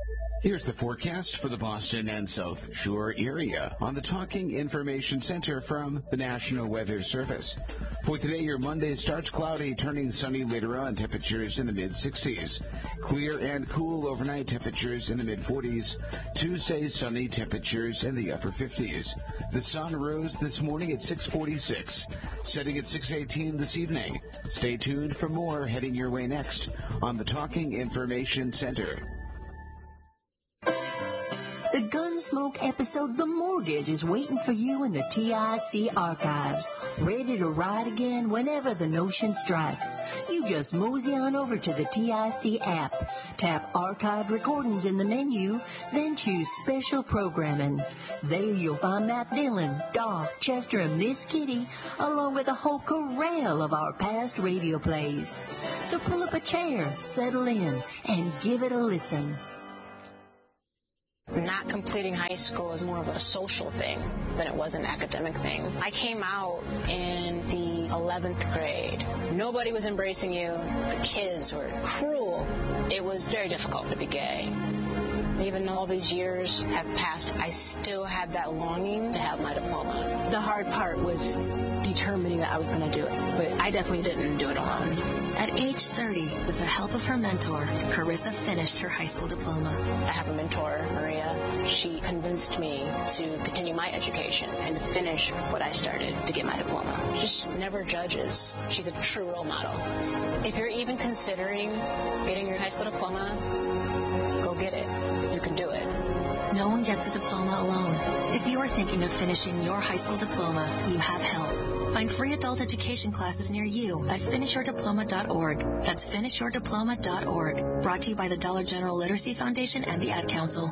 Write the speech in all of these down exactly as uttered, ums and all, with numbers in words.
Here's the forecast for the Boston and South Shore area on the Talking Information Center from the National Weather Service. For today, your Monday starts cloudy, turning sunny later on, temperatures in the mid-sixties. Clear and cool overnight, temperatures in the mid-forties. Tuesday, sunny, temperatures in the upper fifties. The sun rose this morning at six forty-six, setting at six eighteen this evening. Stay tuned for more heading your way next on the Talking Information Center. The Gunsmoke episode The Mortgage is waiting for you in the T I C archives, ready to ride again whenever the notion strikes. You just mosey on over to the T I C app, tap Archived Recordings in the menu, then choose Special Programming. There you'll find Matt Dillon, Doc, Chester, and Miss Kitty, along with a whole corral of our past radio plays. So pull up a chair, settle in, and give it a listen. Not completing high school is more of a social thing than it was an academic thing. I came out in the eleventh grade. Nobody was embracing you. The kids were cruel. It was very difficult to be gay. Even though all these years have passed, I still had that longing to have my diploma. The hard part was determining that I was going to do it, but I definitely didn't do it alone. At age thirty, with the help of her mentor, Carissa finished her high school diploma. I have a mentor, Maria. She convinced me to continue my education and to finish what I started to get my diploma. Just never judges. She's a true role model. If you're even considering getting your high school diploma, go get it. You can do it. No one gets a diploma alone. If you are thinking of finishing your high school diploma, you have help. Find free adult education classes near you at finish your diploma dot org. That's finish your diploma dot org. Brought to you by the Dollar General Literacy Foundation and the Ad Council.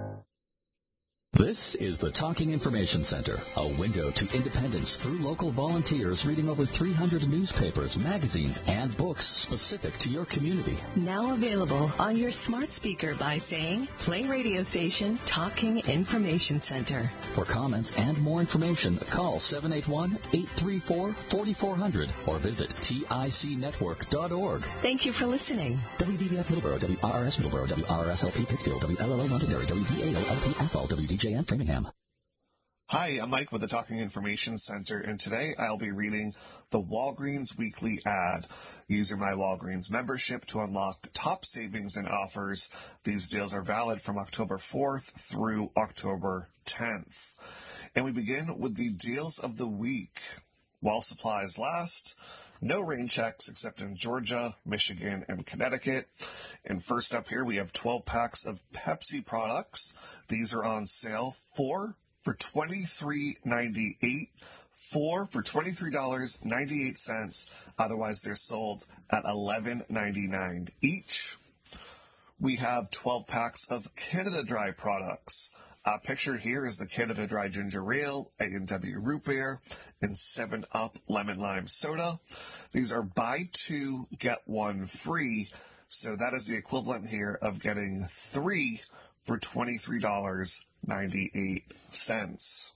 This is the Talking Information Center, a window to independence through local volunteers reading over three hundred newspapers, magazines, and books specific to your community. Now available on your smart speaker by saying, play radio station Talking Information Center. For comments and more information, call seven eight one, eight three four, four four zero zero or visit tic network dot org. Thank you for listening. W D B F Middleborough, W R R S Middleborough, W R R S L P Pittsfield, W L L O Londonderry, W D A O L P Athol, W D J and Framingham. Hi, I'm Mike with the Talking Information Center, and today I'll be reading the Walgreens Weekly Ad. Use your My Walgreens membership to unlock top savings and offers. These deals are valid from October fourth through October tenth. And we begin with the deals of the week. While supplies last, no rain checks except in Georgia, Michigan, and Connecticut. And first up here, we have twelve packs of Pepsi products. These are on sale. Four for twenty-three ninety-eight. Four for twenty-three dollars and ninety-eight cents. Otherwise, they're sold at eleven ninety-nine each. We have twelve packs of Canada Dry products. Uh, pictured here is the Canada Dry Ginger Ale, A and W Root Beer, and seven up Lemon Lime Soda. These are buy two, get one free. So that is the equivalent here of getting three for twenty-three dollars and ninety-eight cents.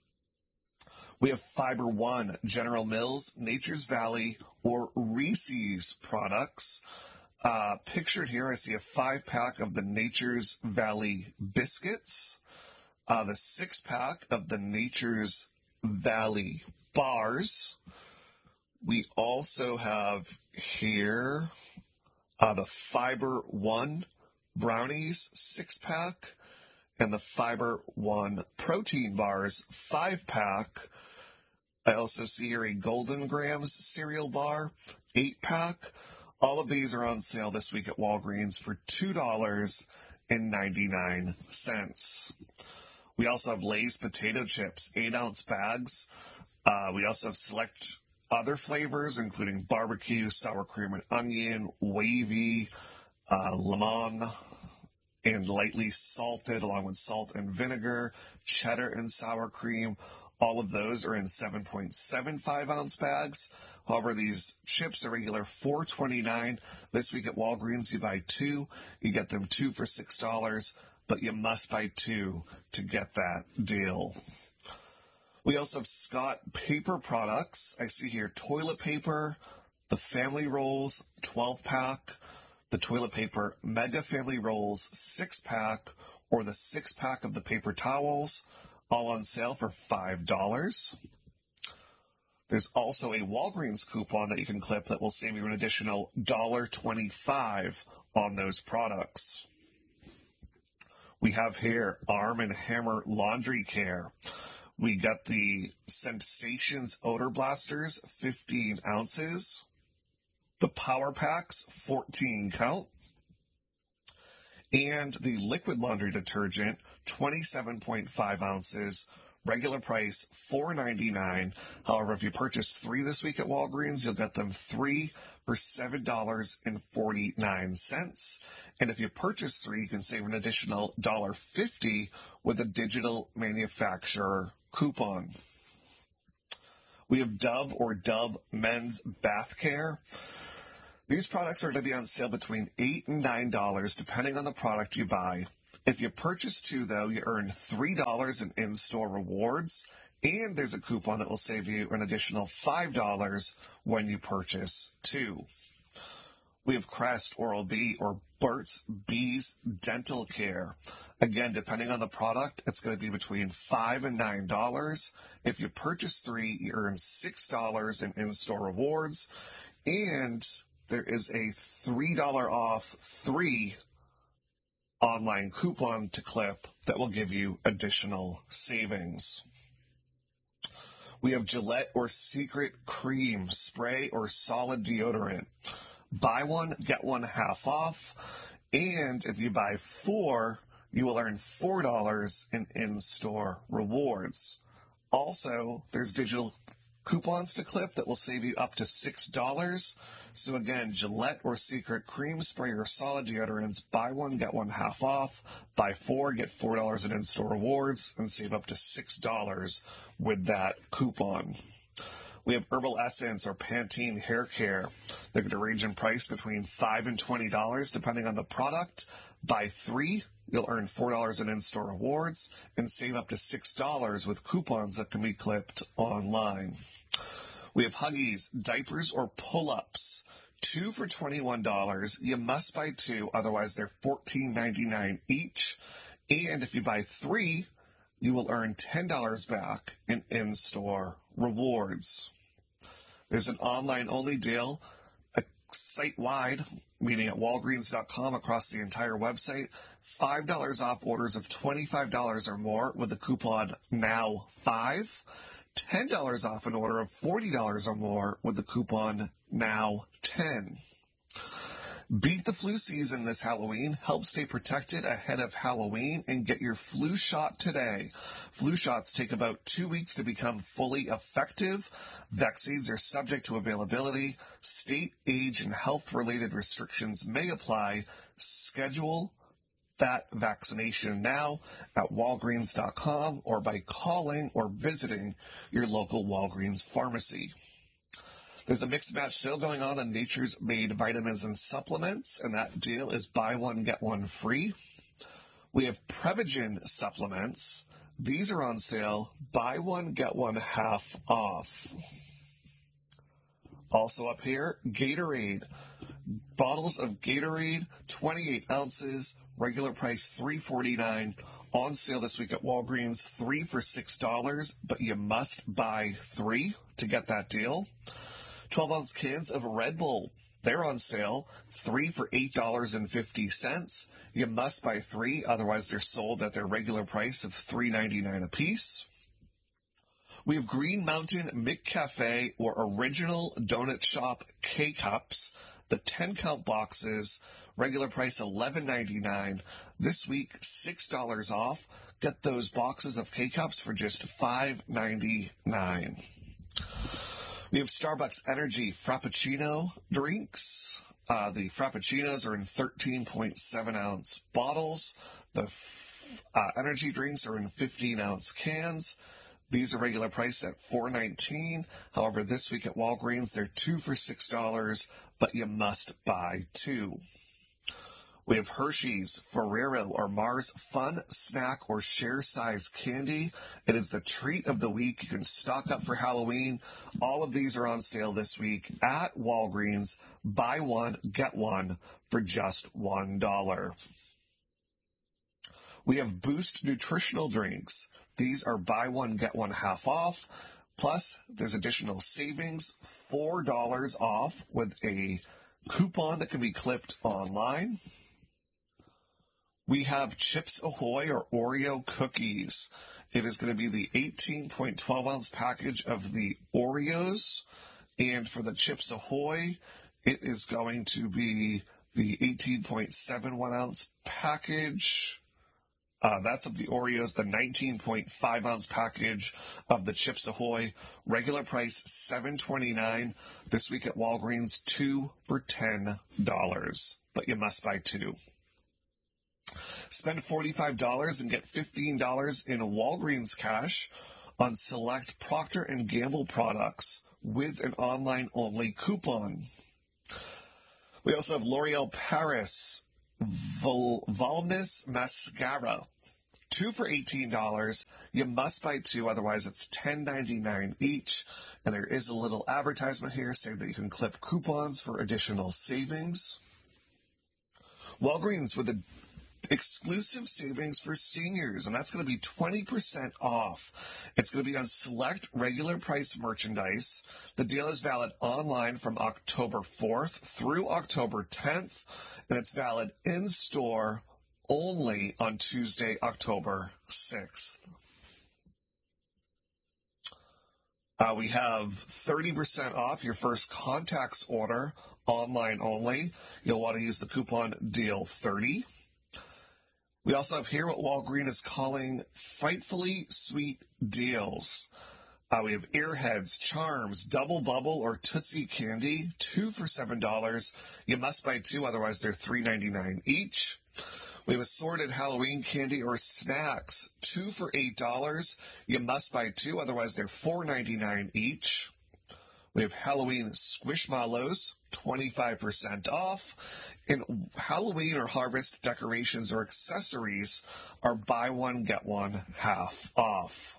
We have Fiber One, General Mills, Nature's Valley, or Reese's products. Uh, pictured here, I see a five-pack of the Nature's Valley biscuits, uh, the six-pack of the Nature's Valley bars. We also have here uh, the Fiber One brownies six-pack and the Fiber One protein bars five-pack. I also see here a Golden Grams cereal bar eight-pack. All of these are on sale this week at Walgreens for two dollars and ninety-nine cents. We also have Lay's potato chips, eight-ounce bags. Uh, we also have select other flavors, including barbecue, sour cream and onion, wavy, uh, lemon, and lightly salted, along with salt and vinegar, cheddar and sour cream. All of those are in seven point seven five ounce bags. However, these chips are regular four twenty-nine. This week at Walgreens, you buy two, you get them two for six dollars, but you must buy two to get that deal. We also have Scott paper products. I see here toilet paper, the family rolls, twelve pack, the toilet paper Mega Family Rolls six-pack or the six-pack of the paper towels, all on sale for five dollars. There's also a Walgreens coupon that you can clip that will save you an additional one dollar twenty-five on those products. We have here Arm and Hammer Laundry Care. We got the Sensations Odor Blasters, fifteen ounces. The Power Packs, fourteen count. And the Liquid Laundry Detergent, twenty-seven point five ounces. Regular price, four ninety-nine. However, if you purchase three this week at Walgreens, you'll get them three for seven dollars and forty-nine cents. And if you purchase three, you can save an additional one dollar fifty with a digital manufacturer coupon. We have Dove or Dove Men's Bath Care. These products are going to be on sale between eight dollars and nine dollars, depending on the product you buy. If you purchase two, though, you earn three dollars in in-store rewards, and there's a coupon that will save you an additional five dollars when you purchase two. We have Crest, Oral-B, or Burt's Bees Dental Care. Again, depending on the product, it's going to be between five dollars and nine dollars. If you purchase three, you earn six dollars in in-store rewards, and there is a three dollars off three online coupon to clip that will give you additional savings. We have Gillette or Secret Cream Spray or Solid Deodorant. Buy one, get one half off. And if you buy four, you will earn four dollars in in-store rewards. Also, there's digital coupons to clip that will save you up to six dollars. So again, Gillette or Secret Cream Spray or Solid Deodorants, buy one, get one half off. Buy four, get four dollars in in-store rewards, and save up to six dollars with that coupon. We have Herbal Essence or Pantene Hair Care. They're going to range in price between five dollars and twenty dollars, depending on the product. Buy three, you'll earn four dollars in in-store rewards, and save up to six dollars with coupons that can be clipped online. We have Huggies, diapers or pull-ups. Two for twenty-one dollars. You must buy two, otherwise they're fourteen ninety-nine each. And if you buy three, you will earn ten dollars back in in-store rewards. There's an online-only deal, a site-wide, meaning at walgreens dot com across the entire website, five dollars off orders of twenty-five dollars or more with the coupon now five. ten dollars off an order of forty dollars or more with the coupon now ten. Beat the flu season this Halloween. Help stay protected ahead of Halloween and get your flu shot today. Flu shots take about two weeks to become fully effective. Vaccines are subject to availability. State, age, and health-related restrictions may apply. Schedule that vaccination now at walgreens dot com or by calling or visiting your local Walgreens pharmacy. There's a mix match sale going on on Nature's Made vitamins and supplements, and that deal is buy one, get one free. We have Prevagen supplements. These are on sale, buy one, get one half off. Also up here, Gatorade. Bottles of Gatorade, twenty-eight ounces, regular price three forty-nine. On sale this week at Walgreens, three for six dollars, but you must buy three to get that deal. twelve ounce cans of Red Bull. They're on sale, three for eight dollars and fifty cents. You must buy three, otherwise they're sold at their regular price of three ninety-nine a piece. We have Green Mountain McCafe or Original Donut Shop K-Cups, the ten count boxes, regular price eleven ninety-nine. This week, six dollars off. Get those boxes of K-Cups for just five ninety-nine. We have Starbucks Energy Frappuccino drinks. Uh, the Frappuccinos are in thirteen point seven ounce bottles. The f- uh, energy drinks are in fifteen ounce cans. These are regular priced at four nineteen. However, this week at Walgreens, they're two for six dollars, but you must buy two. We have Hershey's, Ferrero, or Mars Fun Snack or Share Size Candy. It is the treat of the week. You can stock up for Halloween. All of these are on sale this week at Walgreens. Buy one, get one for just one dollar. We have Boost nutritional drinks. These are buy one, get one half off. Plus, there's additional savings, four dollars off with a coupon that can be clipped online. We have Chips Ahoy or Oreo cookies. It is going to be the eighteen point one two ounce package of the Oreos. And for the Chips Ahoy, it is going to be the eighteen point seven one ounce package. Uh, that's of the Oreos, the nineteen point five ounce package of the Chips Ahoy. Regular price seven twenty-nine. This week at Walgreens, two for ten dollars. But you must buy two. Spend forty-five dollars and get fifteen dollars in Walgreens cash on select Procter and Gamble products with an online-only coupon. We also have L'Oreal Paris Vol- Voluminous Mascara. Two for eighteen dollars. You must buy two, otherwise it's ten ninety-nine each. And there is a little advertisement here saying that you can clip coupons for additional savings. Walgreens with a exclusive savings for seniors, and that's going to be twenty percent off. It's going to be on select regular price merchandise. The deal is valid online from October fourth through October tenth, and it's valid in store only on Tuesday, October sixth. Uh, we have thirty percent off your first contacts order, online only. You'll want to use the coupon deal thirty. We also have here what Walgreens is calling Frightfully Sweet Deals. Uh, we have Airheads, Charms, Double Bubble, or Tootsie Candy, two for seven dollars. You must buy two, otherwise they're three ninety-nine each. We have assorted Halloween candy or snacks, two for eight dollars. You must buy two, otherwise they're four ninety-nine each. We have Halloween Squishmallows, twenty-five percent off. And Halloween or harvest decorations or accessories are buy one, get one half off.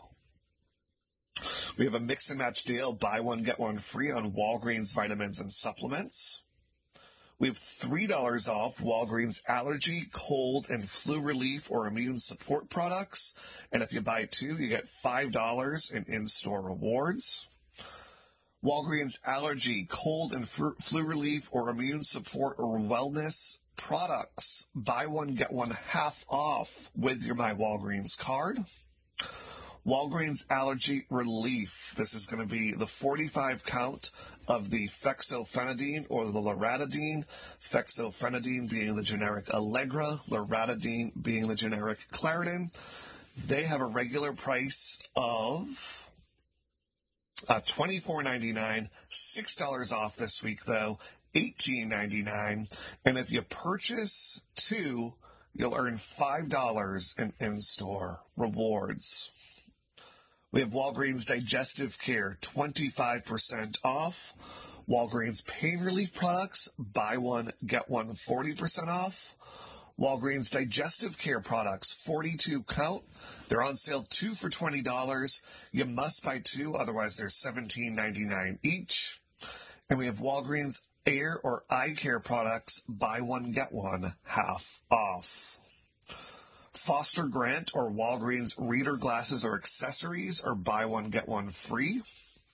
We have a mix and match deal, buy one, get one free on Walgreens vitamins and supplements. We have three dollars off Walgreens allergy, cold, and flu relief or immune support products. And if you buy two, you get five dollars in in-store rewards. Walgreens allergy, cold, and flu relief or immune support or wellness products. Buy one, get one half off with your My Walgreens card. Walgreens allergy relief. This is going to be the forty-five count of the fexofenadine or the loratadine. Fexofenadine being the generic Allegra, loratadine being the generic Claritin. They have a regular price of Uh, twenty-four ninety-nine, six dollars off this week, though, eighteen ninety-nine. And if you purchase two, you'll earn five dollars in in-store rewards. We have Walgreens Digestive Care, twenty-five percent off. Walgreens Pain Relief Products, buy one, get one, forty percent off. Walgreens Digestive Care Products, forty-two count. They're on sale two for twenty dollars. You must buy two, otherwise they're seventeen ninety-nine each. And we have Walgreens Air or Eye Care Products, buy one, get one, half off. Foster Grant or Walgreens Reader Glasses or Accessories are buy one, get one free.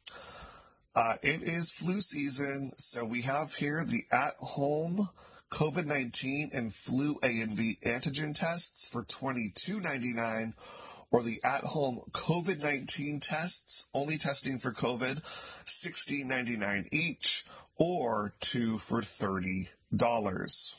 Uh, it is flu season, so we have here the at-home COVID nineteen and flu A and B antigen tests for twenty-two ninety-nine, or the at-home COVID nineteen tests, only testing for COVID, sixteen ninety-nine each, or two for thirty dollars.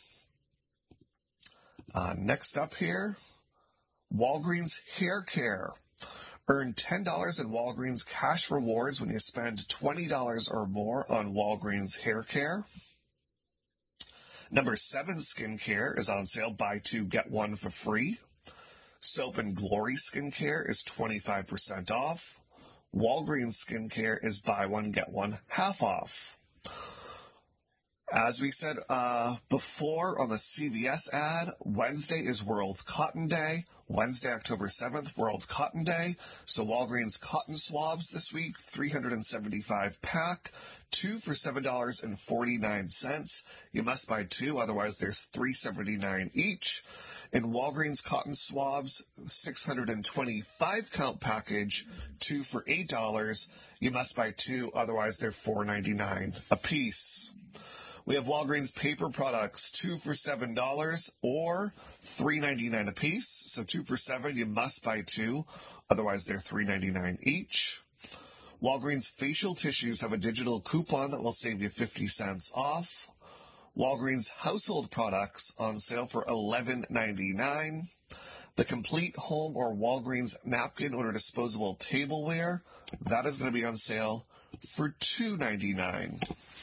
Uh, next up here, Walgreens Hair Care. Earn ten dollars in Walgreens cash rewards when you spend twenty dollars or more on Walgreens Hair Care. Number seven Skincare is on sale, buy two, get one for free. Soap and Glory Skincare is twenty-five percent off. Walgreens Skincare is buy one, get one half off. As we said uh, before on the C V S ad, Wednesday is World Cotton Day. Wednesday, October seventh, World Cotton Day. So Walgreens cotton swabs this week, three hundred seventy-five pack, two for seven dollars and forty-nine cents. You must buy two, otherwise there's three seventy-nine each. In Walgreens cotton swabs, six hundred twenty-five count package, two for eight dollars. You must buy two, otherwise they're four ninety-nine a piece. We have Walgreens paper products, two for seven dollars or three ninety-nine a piece. So two for seven, you must buy two, otherwise they're three ninety-nine each. Walgreens facial tissues have a digital coupon that will save you fifty cents off. Walgreens household products on sale for eleven ninety-nine. The complete home or Walgreens napkin or disposable tableware, that is going to be on sale for two ninety-nine.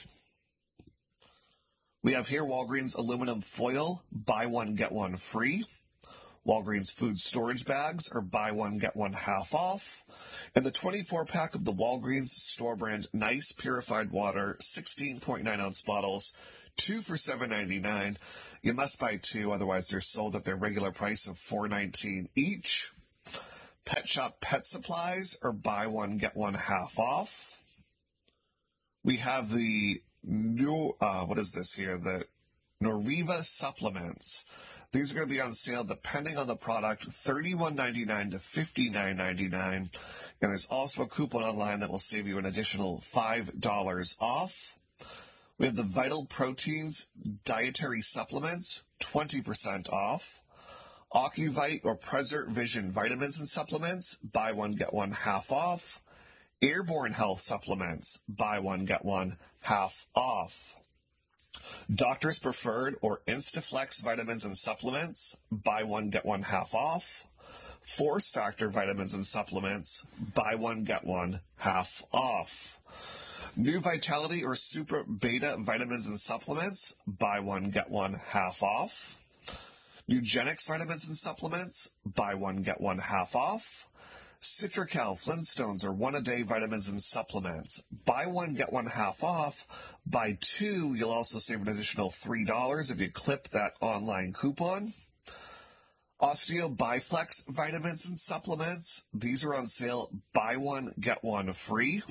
We have here Walgreens aluminum foil, buy one, get one free. Walgreens food storage bags are buy one, get one half off. And the twenty-four pack of the Walgreens store brand Nice Purified Water, sixteen point nine ounce bottles, two for seven ninety-nine. You must buy two, otherwise they're sold at their regular price of four nineteen each. Pet Shop pet supplies are buy one, get one half off. We have the new, uh, what is this here? The Norviva supplements. These are going to be on sale depending on the product, thirty-one ninety-nine to fifty-nine ninety-nine. And there's also a coupon online that will save you an additional five dollars off. We have the Vital Proteins dietary supplements, twenty percent off. Ocuvite or Preserve Vision vitamins and supplements, buy one, get one half off. Airborne Health supplements, buy one, get one half off. Doctor's Preferred or Instaflex vitamins and supplements, buy one, get one half off. Force Factor vitamins and supplements, buy one, get one half off. New Vitality or Super Beta vitamins and supplements, buy one, get one half off. Nugenix vitamins and supplements, buy one, get one half off. Citracal Flintstones or one-a-day vitamins and supplements. Buy one, get one half off. Buy two, you'll also save an additional three dollars if you clip that online coupon. Osteo Biflex vitamins and supplements. These are on sale. Buy one, get one free.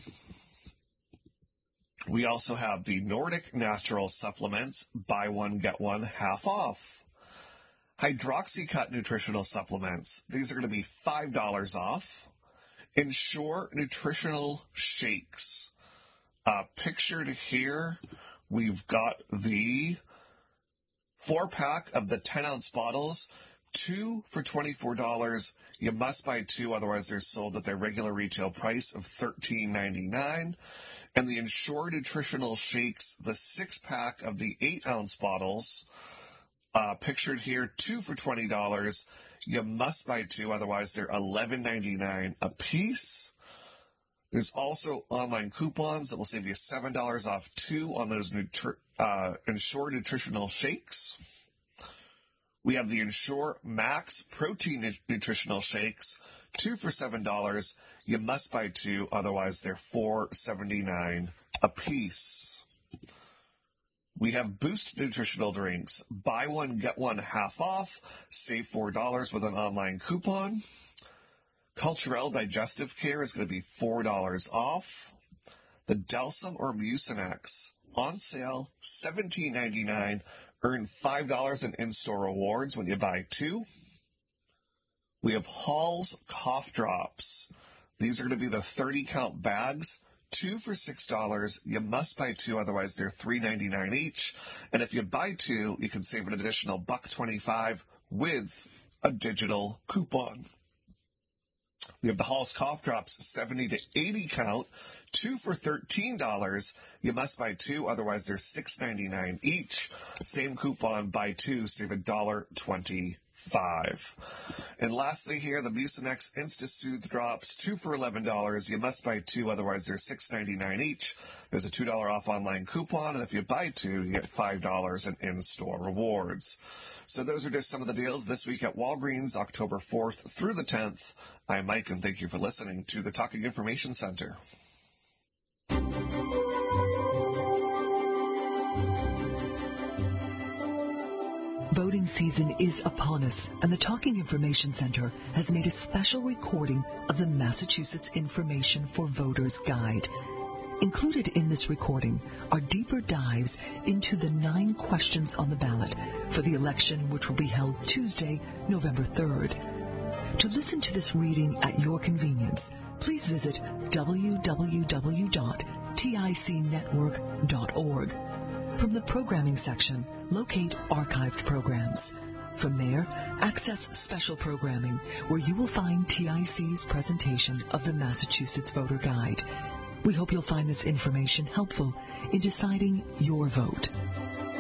We also have the Nordic Natural supplements. Buy one, get one half off. Hydroxycut nutritional supplements. These are going to be five dollars off. Ensure nutritional shakes. Uh, pictured here, we've got the four-pack of the ten-ounce bottles, two for twenty-four dollars. You must buy two, otherwise they're sold at their regular retail price of thirteen ninety-nine. And the Ensure nutritional shakes, the six-pack of the eight-ounce bottles, Uh, pictured here, two for twenty dollars. You must buy two, otherwise they're eleven ninety-nine a piece. There's also online coupons that will save you seven dollars off two on those nutri- uh, Ensure nutritional shakes. We have the Ensure Max Protein nu- nutritional shakes, two for seven dollars. You must buy two, otherwise they're four seventy-nine a piece. We have Boost nutritional drinks. Buy one, get one half off. Save four dollars with an online coupon. Culturelle Digestive Care is going to be four dollars off. The Delsum or Mucinex on sale, seventeen ninety-nine. Earn five dollars in in-store rewards when you buy two. We have Hall's Cough Drops. These are going to be the thirty count bags. Two for six dollars. You must buy two, otherwise they're three ninety-nine each. And if you buy two, you can save an additional buck twenty-five with a digital coupon. We have the Hall's Cough Drops seventy to eighty count, two for thirteen dollars. You must buy two, otherwise they're six ninety-nine each. Same coupon, buy two, save a dollar twenty-five. And lastly here, the Mucinex Insta-Soothe Drops, two for eleven dollars. You must buy two, otherwise they're six ninety-nine each. There's a two dollars off online coupon, and if you buy two, you get five dollars in in-store rewards. So those are just some of the deals this week at Walgreens, October fourth through the tenth. I'm Mike, and thank you for listening to the Talking Information Center. voting season is upon us, and the Talking Information Center has made a special recording of the Massachusetts Information for Voters Guide. Included in this recording are deeper dives into the nine questions on the ballot for the election, which will be held Tuesday, November third. To listen to this reading at your convenience, please visit w w w dot tic network dot org. From the programming section, locate archived programs. From there, access special programming, where you will find T I C's presentation of the Massachusetts Voter Guide. We hope you'll find this information helpful in deciding your vote.